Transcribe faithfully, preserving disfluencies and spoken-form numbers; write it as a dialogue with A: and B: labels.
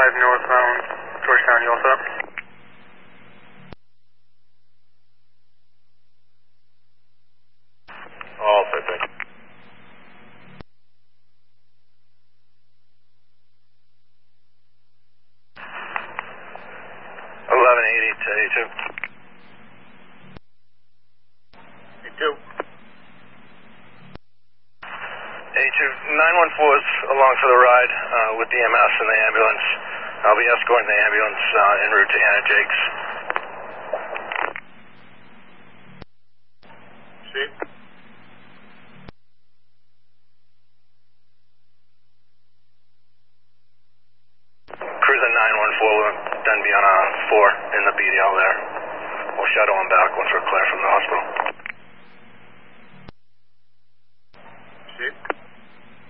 A: five northbound, Georgetown, you all set?
B: All set, thank you. eleven eighty to A two.
A: A two.
B: A two, nine one four is along for the ride uh, with the E M S and the ambulance. I'll be escorting the ambulance uh, en route to Anna Jakes.
A: See?
B: Cruising nine one four, we'll then be on a four in the B D L there. We'll shuttle him back once we're clear from the hospital.